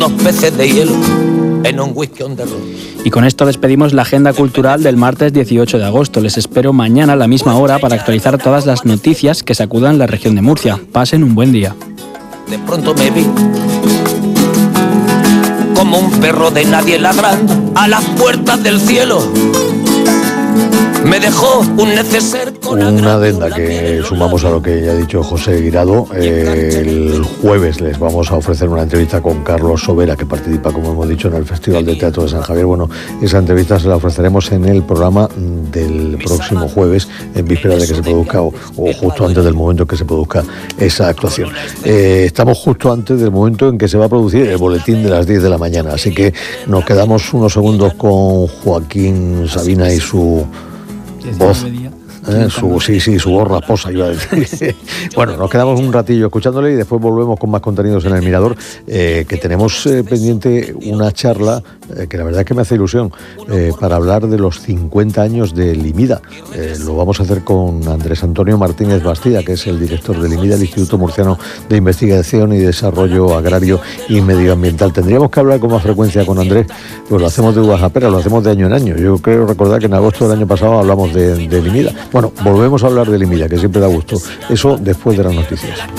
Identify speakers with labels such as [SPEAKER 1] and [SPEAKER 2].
[SPEAKER 1] Unos peces de hielo en un whisky on the road.
[SPEAKER 2] Y con esto despedimos la agenda cultural del martes 18 de agosto. Les espero mañana a la misma hora para actualizar todas las noticias que sacudan la región de Murcia. Pasen un buen día.
[SPEAKER 1] De pronto me vi como un perro de nadie ladrando a las puertas del cielo. Me dejó un neceser con
[SPEAKER 3] una adenda que sumamos a lo que ya ha dicho José Guirado. El jueves les vamos a ofrecer una entrevista con Carlos Sobera, que participa, como hemos dicho, en el Festival de Teatro de San Javier. Bueno, esa entrevista se la ofreceremos en el programa del próximo jueves, en víspera de que se produzca o justo antes del momento en que se produzca esa actuación. Estamos justo antes del momento en que se va a producir el boletín de las 10 de la mañana, así que nos quedamos unos segundos con Joaquín Sabina y su voz, su voz rasposa, iba a decir. Bueno, nos quedamos un ratillo escuchándole y después volvemos con más contenidos en el Mirador, que tenemos pendiente una charla que la verdad es que me hace ilusión, para hablar de los 50 años de Limida. Lo vamos a hacer con Andrés Antonio Martínez Bastida, que es el director de Limida, el Instituto Murciano de Investigación y Desarrollo Agrario y Medioambiental. Tendríamos que hablar con más frecuencia con Andrés, pues lo hacemos de uvas a peras, lo hacemos de año en año. Yo creo recordar que en agosto del año pasado hablamos de Limida. Bueno, volvemos a hablar de Limida, que siempre da gusto. Eso después de las noticias.